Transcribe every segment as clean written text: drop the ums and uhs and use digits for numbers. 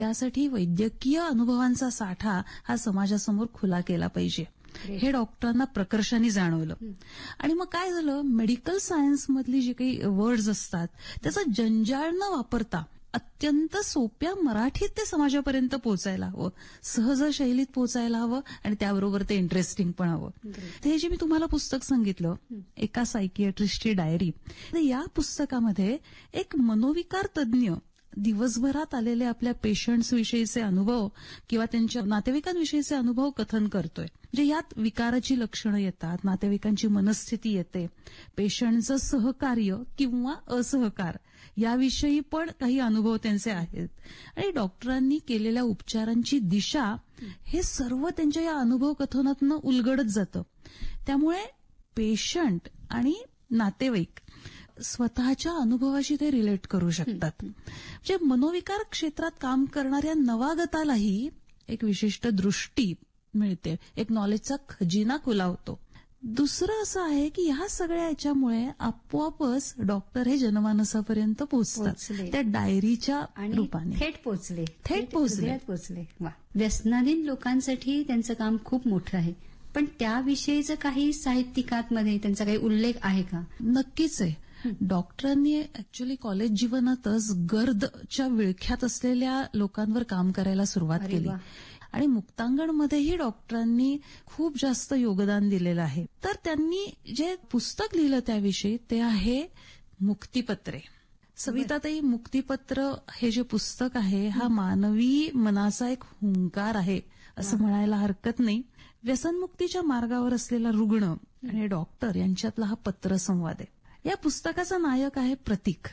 त्यासाठी वैद्यकीय अनुभवांचा साठा हा समाजासमोर खुला केला पाहिजे, हे डॉक्टरांना प्रकर्षाने जाणवलं. आणि मग काय झालं, मेडिकल सायन्स मधली जी काही वर्ड्स असतात त्याचा जंजाळ न वापरता अत्यंत सोप्या मराठीत ते समाजापर्यंत पोहोचायला हवं, सहज शैलीत पोहोचायला हवं आणि त्याबरोबर ते इंटरेस्टिंग पण हवं. ते जे मी तुम्हाला पुस्तक सांगितलं, एका सायकियाट्रिस्टची डायरी, या पुस्तकामध्ये एक मनोविकार तज्ज्ञ दिवसभरात आलेले आपल्या पेशंट्स विषयीचे अनुभव किंवा त्यांच्या नातेवाईकांविषयीचे अनुभव कथन करतोय. म्हणजे यात विकाराची लक्षणं येतात, नातेवाईकांची मनस्थिती येते, पेशंटचं सहकार्य किंवा असहकार याविषयी पण काही अनुभव त्यांचे आहेत, आणि डॉक्टरांनी केलेल्या उपचारांची दिशा, हे सर्व त्यांच्या या अनुभव कथनातनं उलगडत जातं. त्यामुळे पेशंट आणि नातेवाईक स्वतःच्या अनुभवाशी ते रिलेट करू शकतात. म्हणजे मनोविकार क्षेत्रात काम करणाऱ्या नवागतालाही एक विशिष्ट दृष्टी मिळते, एक नॉलेजचा खजिना खुला होतो. दुसरं असं आहे की ह्या सगळ्या याच्यामुळे आपोआपच डॉक्टर हे जनमानसापर्यंत पोहोचतात, त्या डायरीच्या रूपाने थेट पोहोचले. व्यसनाधीन लोकांसाठी त्यांचं काम खूप मोठं आहे, पण त्याविषयीचं काही साहित्यिकांमध्ये त्यांचा काही उल्लेख आहे का? नक्कीच आहे. डॉक्टरांनी ऍक्च्युअली कॉलेज जीवनातच गर्दच्या विळख्यात असलेल्या लोकांवर काम करायला सुरुवात केली, आणि मुक्तांगणमध्येही डॉक्टरांनी खूप जास्त योगदान दिलेलं आहे. तर त्यांनी जे पुस्तक लिहिलं त्याविषयी ते आहे मुक्तिपत्रे. सविताताई, मुक्तिपत्र हे जे पुस्तक आहे हा मानवी मनाचा एक हुंकार आहे असं म्हणायला हरकत नाही. व्यसनमुक्तीच्या मार्गावर असलेला रुग्ण आणि डॉक्टर यांच्यातला हा पत्रसंवाद आहे. या पुस्तकाचा नायक आहे प्रतीक.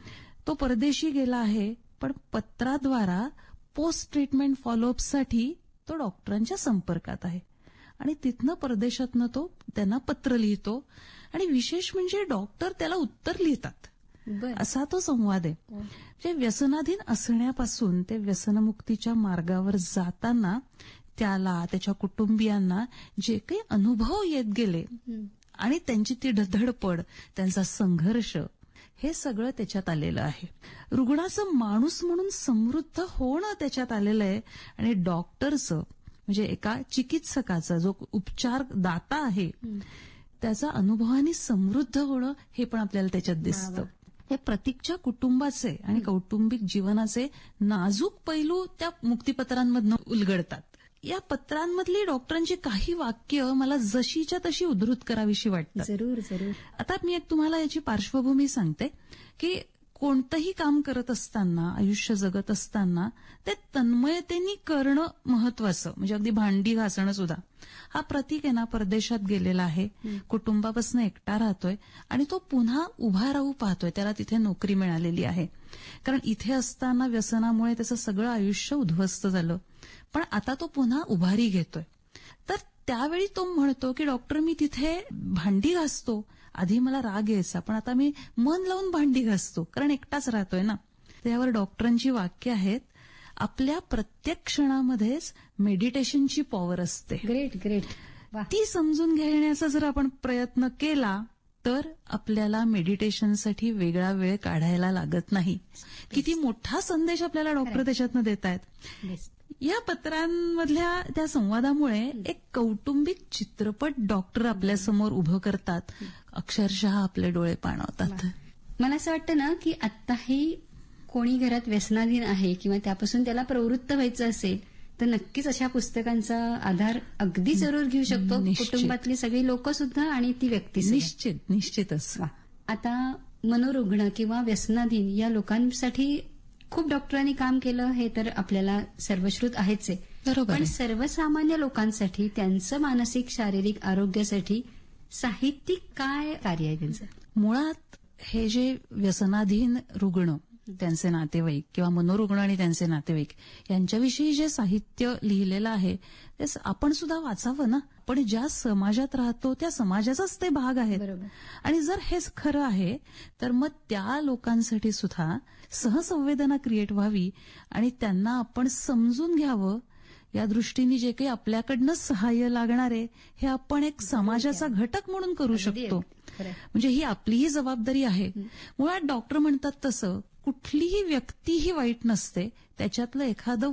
तो परदेशी गेला आहे, पण पत्राद्वारा पोस्ट ट्रीटमेंट फॉलोअपसाठी तो डॉक्टरांच्या संपर्कात आहे, आणि तिथनं परदेशातनं तो त्यांना पत्र लिहितो, आणि विशेष म्हणजे डॉक्टर त्याला उत्तर लिहितात, असा तो संवाद आहे. म्हणजे व्यसनाधीन असण्यापासून ते व्यसनमुक्तीच्या मार्गावर जाताना त्याला, त्याच्या कुटुंबियांना जे काही अनुभव येत गेले आणि त्यांची ती धडपड, त्यांचा संघर्ष, हे सगळं त्याच्यात आलेलं आहे. रुग्णाचं माणूस म्हणून समृद्ध होणं त्याच्यात आलेलं आहे, आणि डॉक्टरचं म्हणजे एका चिकित्सकाचा जो उपचार दाता आहे त्याचा अनुभवाने समृद्ध होणं हे पण आपल्याला त्याच्यात दिसतं. हे प्रतीकच्या कुटुंबाचे आणि कौटुंबिक जीवनाचे नाजूक पैलू त्या मुक्तिपत्रांमधनं उलगडतात. या पत्रांमधली डॉक्टरांची काही वाक्य मला जशीच्या तशी उद्धृत करावीशी वाटतात. जरूर. आता मी एक तुम्हाला याची पार्श्वभूमी सांगते की कोणतंही काम करत असताना, आयुष्य जगत असताना ते तन्मयतेने करणं महत्वाचं. म्हणजे अगदी भांडी घासणं सुद्धा. हा प्रतीक आहे ना, परदेशात गेलेला आहे, कुटुंबापासून एकटा राहतोय, आणि तो पुन्हा उभा राहू पाहतोय. त्याला तिथे नोकरी मिळालेली आहे, कारण इथे असताना व्यसनामुळे त्याचं सगळं आयुष्य उद्ध्वस्त झालं, पण आता तो पुन्हा उभारी घेतोय. तर त्यावेळी तो म्हणतो की डॉक्टर, मी तिथे भांडी घासतो, आधी मला राग यायचा, पण आता मी मन लावून भांडी घासतो, कारण एकटाच राहतोय ना. त्यावर डॉक्टरांची वाक्य आहेत, आपल्या प्रत्येक क्षणामध्येच मेडिटेशनची पॉवर असते. ग्रेट. ती समजून घेण्याचा जर आपण प्रयत्न केला तर आपल्याला मेडिटेशनसाठी वेगळा वेळ काढायला लागत नाही. किती मोठा संदेश आपल्याला डॉक्टर त्याच्यातनं देत आहेत. या पत्रांमधल्या त्या संवादामुळे एक कौटुंबिक चित्रपट डॉक्टर आपल्यासमोर उभं करतात, अक्षरशः आपले डोळे पाणावतात. मला असं वाटतं ना की आत्ताही कोणी घरात व्यसनाधीन आहे किंवा त्यापासून त्याला प्रवृत्त व्हायचं असेल तर नक्कीच अशा पुस्तकांचा आधार अगदी जरूर घेऊ शकतो. कुटुंबातली सगळी लोक सुद्धा आणि ती व्यक्ती. निश्चितच. आता मनोरुग्ण किंवा व्यसनाधीन या लोकांसाठी खूप डॉक्टरांनी काम केलं हे तर आपल्याला सर्वश्रुत आहेच आहे. बरोबर. पण सर्वसामान्य लोकांसाठी, त्यांचं मानसिक शारीरिक आरोग्यासाठी साहित्यिक काय कार्य आहे त्यांचं? मुळात हे जे व्यसनाधीन रुग्ण, त्यांचे नातेवाईक किंवा मनोरुग्ण आणि त्यांचे नातेवाईक यांच्याविषयी जे साहित्य लिहिलेलं आहे ते आपण सुद्धा वाचावं ना. पण ज्या समाजात राहतो त्या समाजाचाच ते भाग आहेत. आणि जर हेच खरं आहे तर मग त्या लोकांसाठी सुद्धा सहसंवेदना क्रिएट व्हावी आणि त्यांना आपण समजून घ्यावं. या दृष्टीने जे काही आपल्याकडनं सहाय्य लागणार आहे हे आपण एक समाजाचा घटक म्हणून करू शकतो. म्हणजे ही आपलीही जबाबदारी आहे. मुळात डॉक्टर म्हणतात तसं कुठलीही व्यक्तीही वाईट नसते, त्याच्यातलं एखादं